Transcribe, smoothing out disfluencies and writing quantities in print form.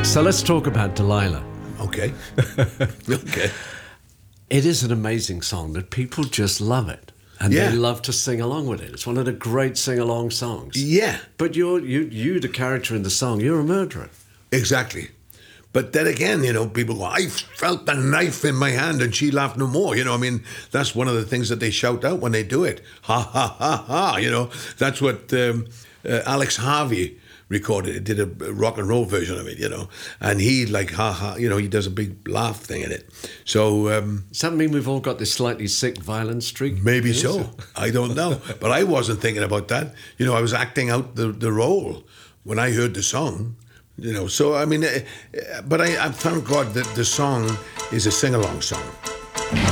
So let's talk about Delilah. Okay. Okay. It is an amazing song that people just love it. And Yeah. they love to sing along with it. It's one of the great sing-along songs. Yeah, But you, the character in the song, you're a murderer. exactly. But then again, people go, I felt the knife in my hand and she laughed no more. That's one of the things that they shout out when they do it. Ha, ha, ha, ha. That's what Alex Harvey recorded. He did a rock and roll version of it, And he ha, ha, he does a big laugh thing in it. So Does that mean we've all got this slightly sick, violent streak? maybe Yes. so. I don't know. But I wasn't thinking about that. I was acting out the role when I heard the song. So, but I thank God that the song is a sing-along song.